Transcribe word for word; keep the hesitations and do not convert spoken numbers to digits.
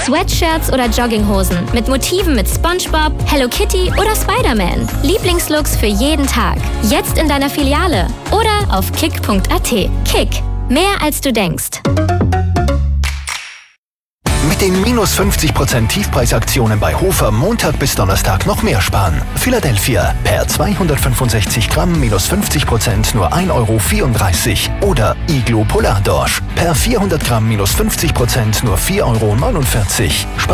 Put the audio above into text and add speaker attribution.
Speaker 1: Sweatshirts oder Jogginghosen mit Motiven mit SpongeBob, Hello Kitty oder Spider-Man. Lieblingslooks für jeden Tag. Jetzt in deiner Filiale oder auf kick punkt a t. Kick. Mehr als du denkst.
Speaker 2: Mit den minus fünfzig Prozent Tiefpreisaktionen bei Hofer Montag bis Donnerstag noch mehr sparen. Philadelphia per zweihundertfünfundsechzig Gramm minus fünfzig Prozent nur ein Euro vierunddreißig. Oder Iglo Polar Dorsch per vierhundert Gramm minus fünfzig Prozent nur vier Euro neunundvierzig.